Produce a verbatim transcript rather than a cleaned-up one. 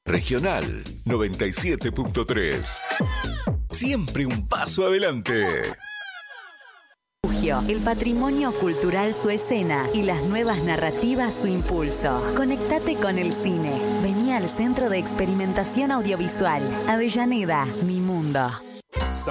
Regional noventa y siete punto tres. Siempre un paso adelante. El patrimonio cultural su escena y las nuevas narrativas su impulso. Conectate con el cine. Vení al Centro de Experimentación Audiovisual. Avellaneda, mi mundo.